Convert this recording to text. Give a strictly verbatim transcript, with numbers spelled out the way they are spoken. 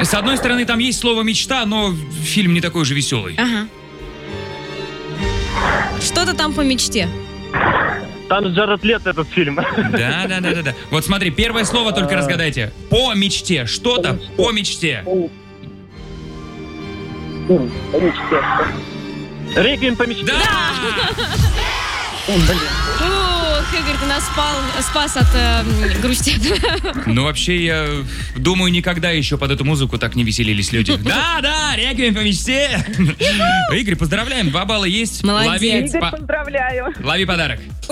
С одной стороны, там есть слово «мечта», но фильм не такой уже веселый. Ага. Что-то там по мечте. Там Джаред Лето этот фильм. Да, да, да, да, да. Вот смотри, первое слово только разгадайте. По мечте. Что-то по мечте. Реквием по мечте. Да! Ух, Игорь, ты нас спал, спас от э, грусти. Ну, вообще, я думаю, никогда еще под эту музыку так не веселились люди. Да, да, реквием по мечте. Игорь, поздравляем, два балла есть. Молодец. Лови, Игорь, по- поздравляю. лови подарок.